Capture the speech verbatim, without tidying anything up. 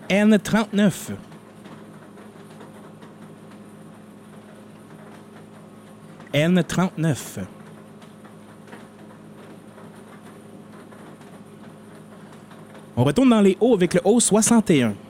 N trente-neuf. N trente-neuf. On retourne dans les hauts avec le haut soixante et un.